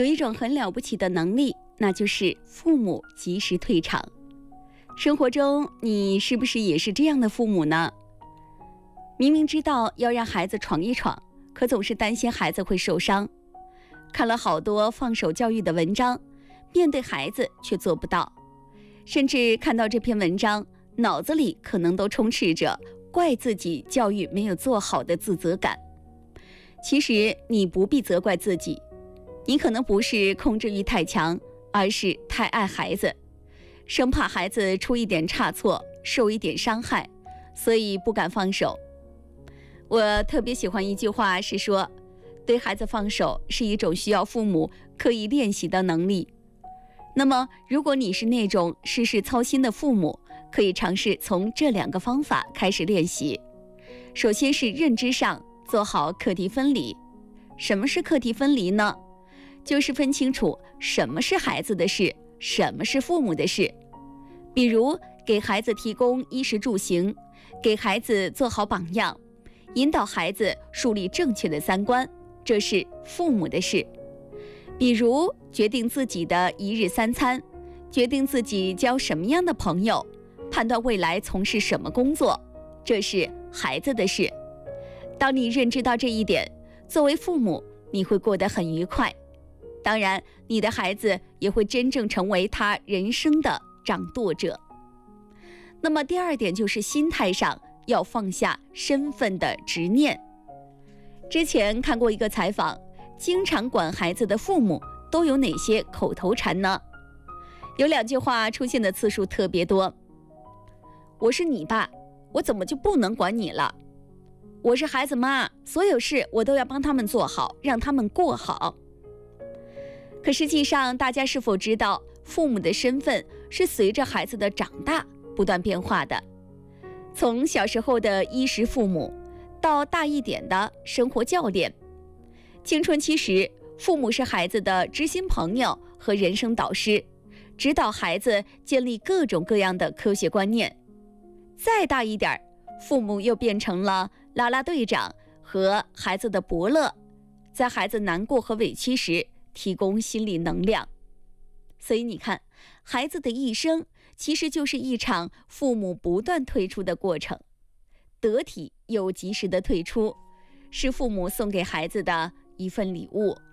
有一种很了不起的能力，那就是父母及时退场。生活中，你是不是也是这样的父母呢？明明知道要让孩子闯一闯，可总是担心孩子会受伤。看了好多放手教育的文章，面对孩子却做不到。甚至看到这篇文章，脑子里可能都充斥着怪自己教育没有做好的自责感。其实你不必责怪自己，你可能不是控制欲太强，而是太爱孩子，生怕孩子出一点差错，受一点伤害，所以不敢放手。我特别喜欢一句话是说，对孩子放手是一种需要父母刻意练习的能力。那么如果你是那种事事操心的父母，可以尝试从这2个方法开始练习。首先是认知上做好课题分离。什么是课题分离呢？就是分清楚什么是孩子的事，什么是父母的事。比如给孩子提供衣食住行，给孩子做好榜样，引导孩子树立正确的三观，这是父母的事。比如决定自己的一日三餐，决定自己交什么样的朋友，判断未来从事什么工作，这是孩子的事。当你认知到这一点，作为父母，你会过得很愉快。当然，你的孩子也会真正成为他人生的掌舵者。那么第2点就是心态上要放下身份的执念。之前看过一个采访，经常管孩子的父母都有哪些口头禅呢？有2句话出现的次数特别多。我是你爸，我怎么就不能管你了？我是孩子妈，所有事我都要帮他们做好，让他们过好。可实际上，大家是否知道，父母的身份是随着孩子的长大不断变化的？从小时候的衣食父母，到大一点的生活教练。青春期时，父母是孩子的知心朋友和人生导师，指导孩子建立各种各样的科学观念。再大一点，父母又变成了啦啦队长和孩子的伯乐，在孩子难过和委屈时提供心理能量。所以你看，孩子的一生其实就是一场父母不断退出的过程。得体又及时的退出，是父母送给孩子的一份礼物。